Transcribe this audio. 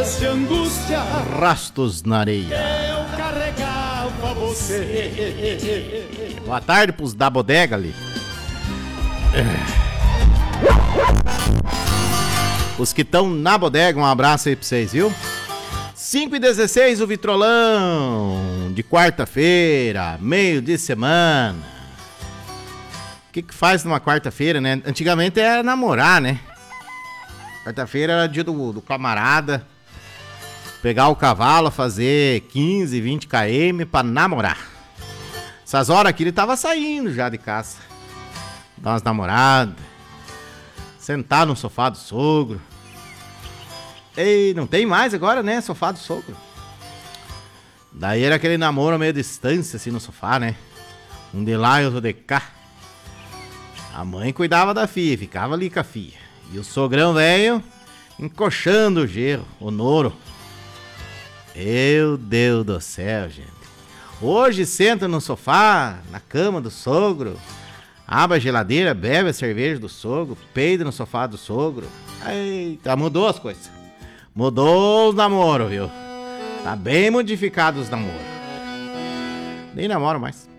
horas de angústia, Rastos na areia. eu carregava você. Boa tarde pros da bodega ali. Os que estão na bodega, um abraço aí pra vocês, viu? 5h16, o Vitrolão de quarta-feira, meio de semana. O que faz numa quarta-feira, né? Antigamente era namorar, né? Quarta-feira era dia do camarada pegar o cavalo, fazer 15, 20 km pra namorar. Essas horas aqui ele tava saindo já de casa. Dar umas namoradas. Sentar no sofá do sogro. Ei, não tem mais agora, né? Sofá do sogro. Daí era aquele namoro a meia distância, assim, no sofá, né? Um de lá e outro de cá. A mãe cuidava da filha, ficava ali com a filha. E o sogrão velho encoxando o gerro, o noro. Meu Deus do céu, gente. Hoje senta no sofá, na cama do sogro, abre a geladeira, bebe a cerveja do sogro, peida no sofá do sogro. Eita, mudou as coisas. Mudou os namoros, viu? Tá bem modificado os namoros. Nem namoro mais.